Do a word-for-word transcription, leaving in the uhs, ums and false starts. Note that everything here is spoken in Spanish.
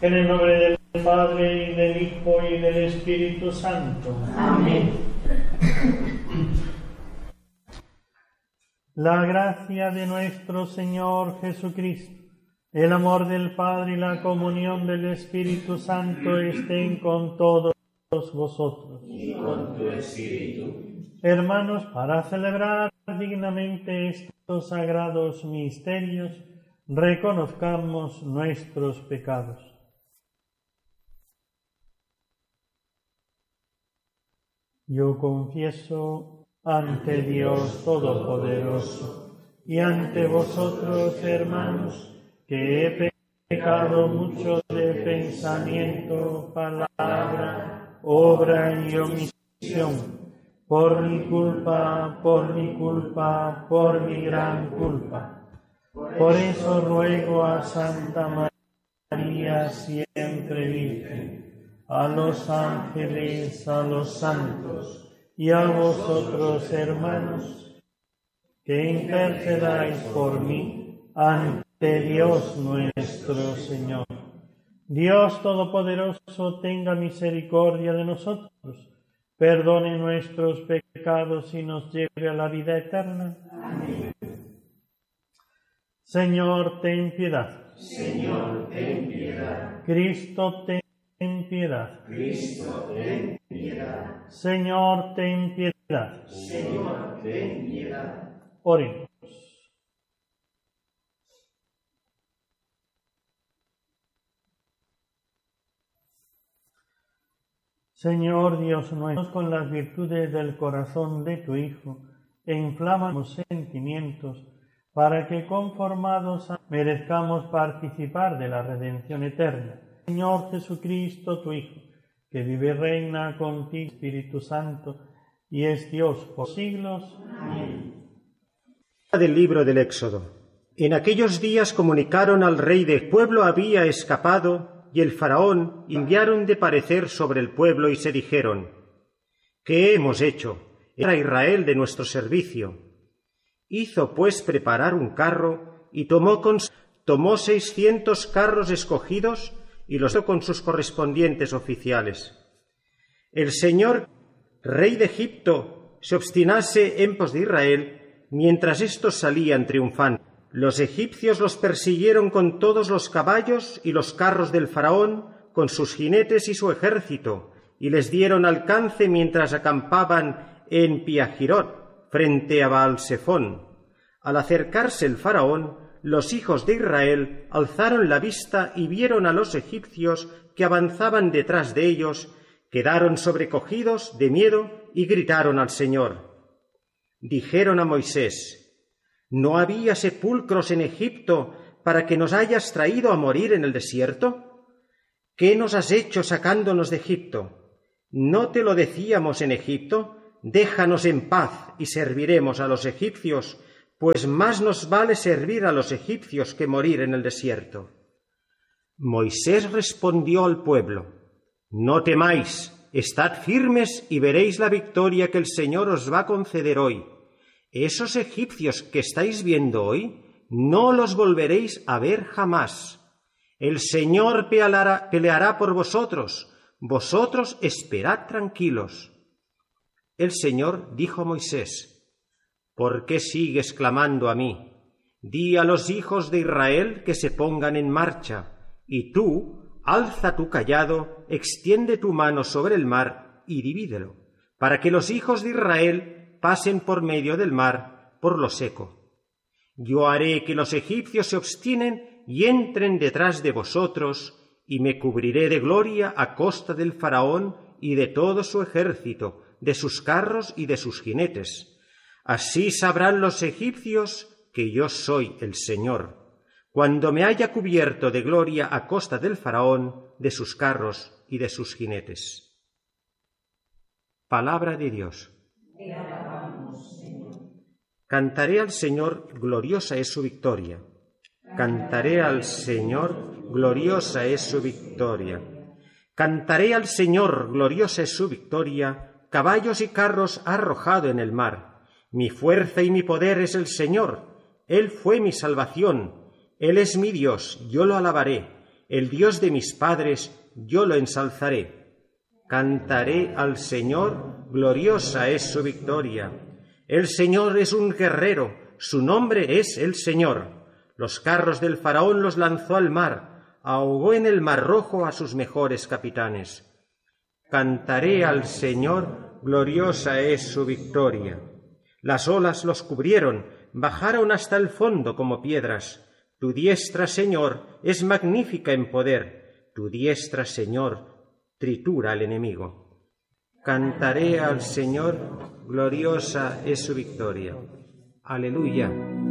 En el nombre del Padre, y del Hijo, y del Espíritu Santo. Amén. La gracia de nuestro Señor Jesucristo, el amor del Padre y la comunión del Espíritu Santo estén con todos vosotros. Y con tu espíritu. Hermanos, para celebrar dignamente estos sagrados misterios, reconozcamos nuestros pecados. Yo confieso ante Dios Todopoderoso y ante vosotros, hermanos, que he pecado mucho de pensamiento, palabra, obra y omisión, por mi culpa, por mi culpa, por mi gran culpa. Por eso ruego a Santa María, siempre Virgen, a los ángeles, a los santos y a vosotros, hermanos, que intercedáis por mí ante Dios nuestro Señor. Dios Todopoderoso tenga misericordia de nosotros, perdone nuestros pecados y nos lleve a la vida eterna. Amén. Señor, ten piedad. Señor, ten piedad. Cristo, ten piedad. Cristo, ten piedad. Señor, ten piedad. Señor, ten piedad. Oremos. Señor Dios nuestro, con las virtudes del corazón de tu Hijo, inflamamos sentimientos para que, conformados a, merezcamos participar de la redención eterna. Señor Jesucristo, tu Hijo, que vive y reina contigo, Espíritu Santo, y es Dios por siglos. Amén. Del libro del Éxodo. En aquellos días comunicaron al rey del pueblo había escapado, y el faraón enviaron de parecer sobre el pueblo y se dijeron: ¿qué hemos hecho? Era Israel de nuestro servicio. Hizo pues preparar un carro y tomó, con, tomó seiscientos carros escogidos y los dio con sus correspondientes oficiales. El Señor, rey de Egipto, se obstinase en pos de Israel mientras éstos salían triunfantes. Los egipcios los persiguieron con todos los caballos y los carros del faraón, con sus jinetes y su ejército, y les dieron alcance mientras acampaban en Piahirot, frente a Baal-Sefón. Al acercarse el faraón, los hijos de Israel alzaron la vista y vieron a los egipcios que avanzaban detrás de ellos, quedaron sobrecogidos de miedo y gritaron al Señor. Dijeron a Moisés: ¿no había sepulcros en Egipto para que nos hayas traído a morir en el desierto? ¿Qué nos has hecho sacándonos de Egipto? ¿No te lo decíamos en Egipto? Déjanos en paz y serviremos a los egipcios, pues más nos vale servir a los egipcios que morir en el desierto. Moisés respondió al pueblo: no temáis, estad firmes y veréis la victoria que el Señor os va a conceder hoy. Esos egipcios que estáis viendo hoy, no los volveréis a ver jamás. El Señor peleará, peleará por vosotros, vosotros esperad tranquilos. El Señor dijo a Moisés: ¿por qué sigues clamando a mí? Di a los hijos de Israel que se pongan en marcha, y tú, alza tu cayado, extiende tu mano sobre el mar y divídelo, para que los hijos de Israel pasen por medio del mar por lo seco. Yo haré que los egipcios se obstinen y entren detrás de vosotros, y me cubriré de gloria a costa del faraón y de todo su ejército, de sus carros y de sus jinetes. Así sabrán los egipcios que yo soy el Señor, cuando me haya cubierto de gloria a costa del faraón, de sus carros y de sus jinetes. Palabra de Dios. Te alabamos, Señor. Cantaré al Señor, gloriosa es su victoria. Cantaré al Señor, gloriosa es su victoria. Cantaré al Señor, gloriosa es su victoria. Caballos y carros ha arrojado en el mar. Mi fuerza y mi poder es el Señor. Él fue mi salvación. Él es mi Dios, yo lo alabaré. El Dios de mis padres, yo lo ensalzaré. Cantaré al Señor, gloriosa es su victoria. El Señor es un guerrero, su nombre es el Señor. Los carros del faraón los lanzó al mar, ahogó en el mar rojo a sus mejores capitanes. Cantaré al Señor, gloriosa es su victoria. Las olas los cubrieron, bajaron hasta el fondo como piedras. Tu diestra, Señor, es magnífica en poder. Tu diestra, Señor, tritura al enemigo. Cantaré al Señor, gloriosa es su victoria. Aleluya.